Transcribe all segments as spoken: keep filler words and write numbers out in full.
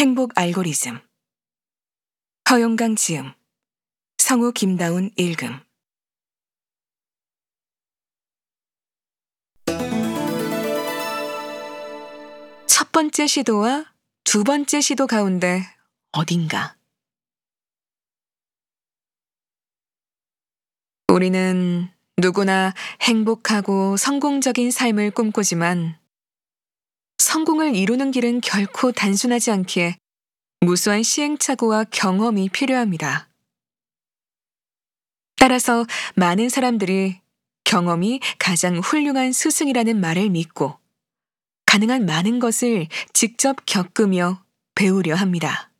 행복 알고리즘. 허용강 지음, 성우 김다운 읽음. 첫 번째 시도와 두 번째 시도 가운데 어딘가. 우리는 누구나 행복하고 성공적인 삶을 꿈꾸지만 성공을 이루는 길은 결코 단순하지 않기에 무수한 시행착오와 경험이 필요합니다. 따라서 많은 사람들이 경험이 가장 훌륭한 스승이라는 말을 믿고 가능한 많은 것을 직접 겪으며 배우려 합니다.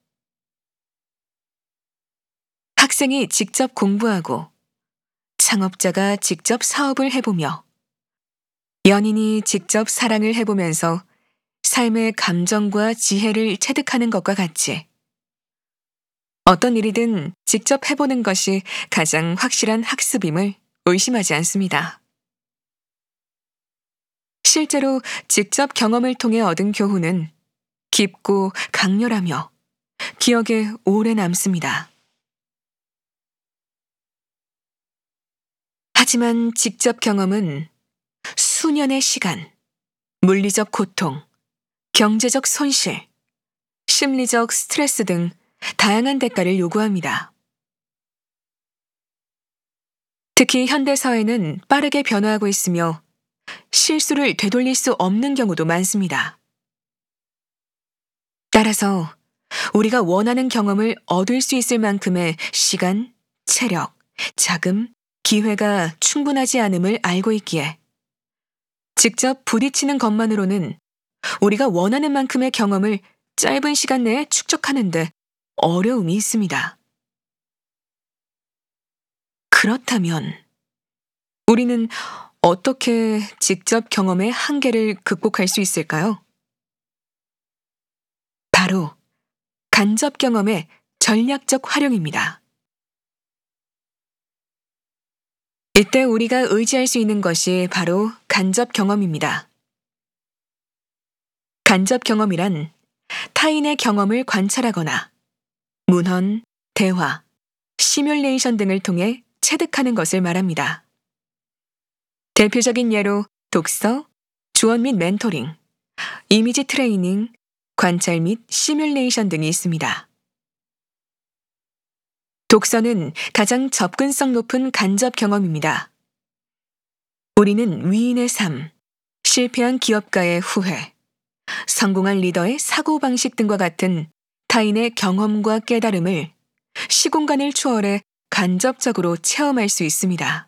학생이 직접 공부하고 창업자가 직접 사업을 해보며 연인이 직접 사랑을 해보면서 삶의 감정과 지혜를 체득하는 것과 같이 어떤 일이든 직접 해보는 것이 가장 확실한 학습임을 의심하지 않습니다. 실제로 직접 경험을 통해 얻은 교훈은 깊고 강렬하며 기억에 오래 남습니다. 하지만 직접 경험은 수년의 시간, 물리적 고통, 경제적 손실, 심리적 스트레스 등 다양한 대가를 요구합니다. 특히 현대사회는 빠르게 변화하고 있으며 실수를 되돌릴 수 없는 경우도 많습니다. 따라서 우리가 원하는 경험을 얻을 수 있을 만큼의 시간, 체력, 자금, 기회가 충분하지 않음을 알고 있기에 직접 부딪히는 것만으로는 우리가 원하는 만큼의 경험을 짧은 시간 내에 축적하는데 어려움이 있습니다. 그렇다면 우리는 어떻게 직접 경험의 한계를 극복할 수 있을까요? 바로 간접 경험의 전략적 활용입니다. 이때 우리가 의지할 수 있는 것이 바로 간접 경험입니다. 간접 경험이란 타인의 경험을 관찰하거나 문헌, 대화, 시뮬레이션 등을 통해 체득하는 것을 말합니다. 대표적인 예로 독서, 조언 및 멘토링, 이미지 트레이닝, 관찰 및 시뮬레이션 등이 있습니다. 독서는 가장 접근성 높은 간접 경험입니다. 우리는 위인의 삶, 실패한 기업가의 후회, 성공한 리더의 사고방식 등과 같은 타인의 경험과 깨달음을 시공간을 초월해 간접적으로 체험할 수 있습니다.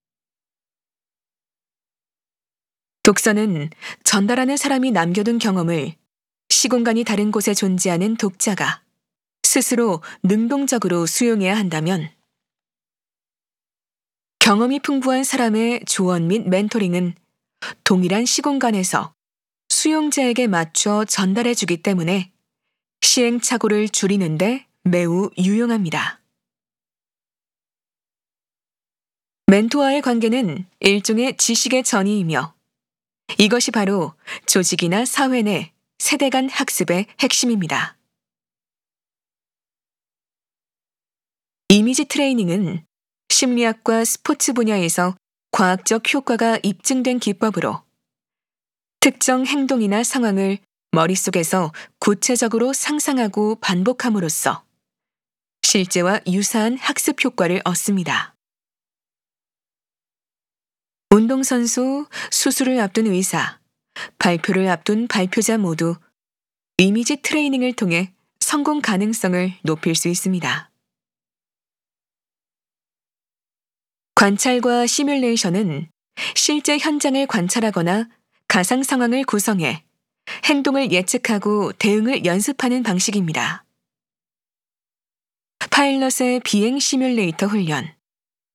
독서는 전달하는 사람이 남겨둔 경험을 시공간이 다른 곳에 존재하는 독자가 스스로 능동적으로 수용해야 한다면, 경험이 풍부한 사람의 조언 및 멘토링은 동일한 시공간에서 수용자에게 맞춰 전달해주기 때문에 시행착오를 줄이는데 매우 유용합니다. 멘토와의 관계는 일종의 지식의 전이이며 이것이 바로 조직이나 사회 내 세대 간 학습의 핵심입니다. 이미지 트레이닝은 심리학과 스포츠 분야에서 과학적 효과가 입증된 기법으로 특정 행동이나 상황을 머릿속에서 구체적으로 상상하고 반복함으로써 실제와 유사한 학습 효과를 얻습니다. 운동선수, 수술을 앞둔 의사, 발표를 앞둔 발표자 모두 이미지 트레이닝을 통해 성공 가능성을 높일 수 있습니다. 관찰과 시뮬레이션은 실제 현장을 관찰하거나 가상 상황을 구성해 행동을 예측하고 대응을 연습하는 방식입니다. 파일럿의 비행 시뮬레이터 훈련,